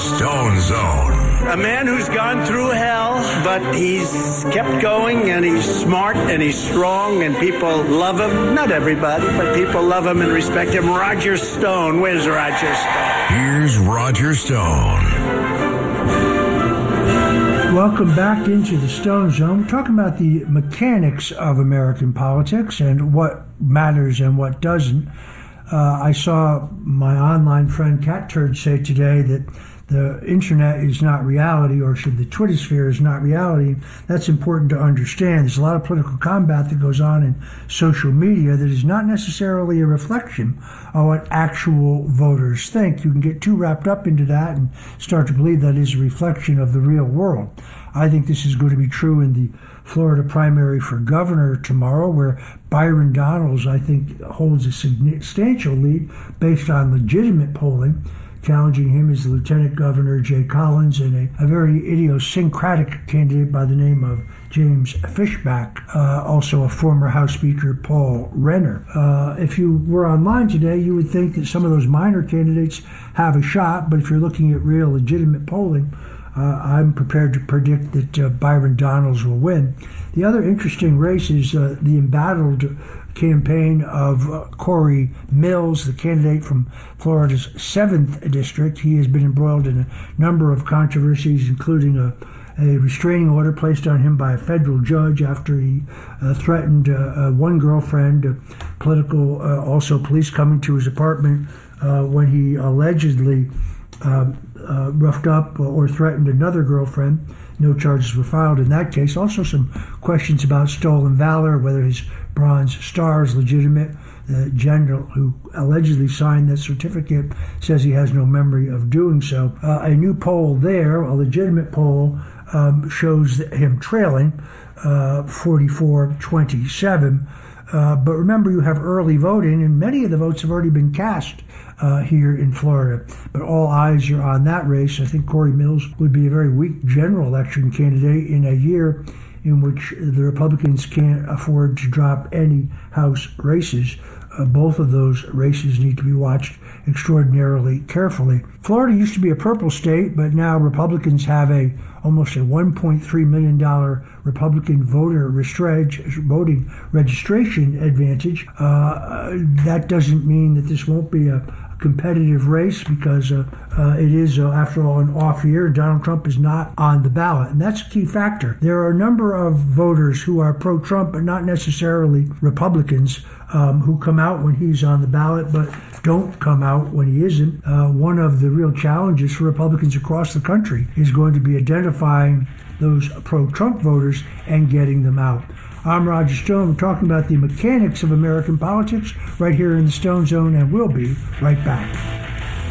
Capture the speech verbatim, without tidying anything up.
Stone Zone. A man who's gone through hell, but he's kept going, and he's smart, and he's strong, and people love him. Not everybody, but people love him and respect him. Roger Stone. Where's Roger Stone? Here's Roger Stone. Welcome back into the Stone Zone. We're talking about the mechanics of American politics and what matters and what doesn't. Uh, I saw my online friend Cat Turd say today that the internet is not reality, or should the Twitter sphere is not reality. That's important to understand. There's a lot of political combat that goes on in social media that is not necessarily a reflection of what actual voters think. You can get too wrapped up into that and start to believe that is a reflection of the real world. I think this is going to be true in the Florida primary for governor tomorrow, where Byron Donalds, I think, holds a substantial lead based on legitimate polling. Challenging him is Lieutenant Governor Jay Collins and a, a very idiosyncratic candidate by the name of James Fishback, uh, also a former House Speaker, Paul Renner. Uh, if you were online today, you would think that some of those minor candidates have a shot, but if you're looking at real legitimate polling, Uh, I'm prepared to predict that uh, Byron Donalds will win. The other interesting race is uh, the embattled campaign of uh, Corey Mills, the candidate from Florida's seventh District. He has been embroiled in a number of controversies, including a, a restraining order placed on him by a federal judge after he uh, threatened uh, uh, one girlfriend, uh, political, uh, also police coming to his apartment uh, when he allegedly Uh, uh, roughed up or threatened another girlfriend. No charges were filed in that case. Also some questions about stolen valor, whether his Bronze Star is legitimate. The general who allegedly signed that certificate says he has no memory of doing so. Uh, a new poll there, a legitimate poll, um, shows him trailing uh, forty-four twenty-seven. Uh, but remember, you have early voting, and many of the votes have already been cast uh, here in Florida. But all eyes are on that race. I think Corey Mills would be a very weak general election candidate in a year in which the Republicans can't afford to drop any House races. Uh, both of those races need to be watched extraordinarily carefully. Florida used to be a purple state, but now Republicans have a almost a one point three million dollars Republican voter restrig- voting registration advantage. Uh, that doesn't mean that this won't be a competitive race, because uh, uh, it is, uh, after all, an off year. Donald Trump is not on the ballot, and that's a key factor. There are a number of voters who are pro-Trump, but not necessarily Republicans, um, who come out when he's on the ballot, but don't come out when he isn't. Uh, one of the real challenges for Republicans across the country is going to be identifying those pro-Trump voters and getting them out. I'm Roger Stone. We're talking about the mechanics of American politics right here in the Stone Zone, and we'll be right back.